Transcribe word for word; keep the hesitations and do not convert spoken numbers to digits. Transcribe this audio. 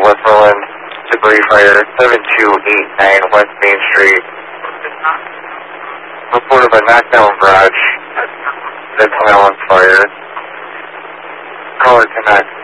Westmoreland, debris fire, seven two eight nine West Main Street. Report of a knockdown garage that's now on fire. Caller cannot